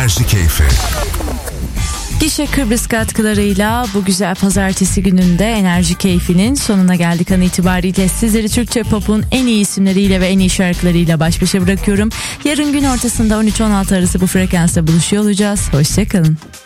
Enerji Keyfi. Gişe Kıbrıs katkılarıyla bu güzel pazartesi gününde Enerji Keyfi'nin sonuna geldik an itibariyle. Sizleri Türkçe Pop'un en iyi isimleriyle ve en iyi şarkılarıyla baş başa bırakıyorum. Yarın gün ortasında 13-16 arası bu frekansta buluşuyor olacağız. Hoşçakalın.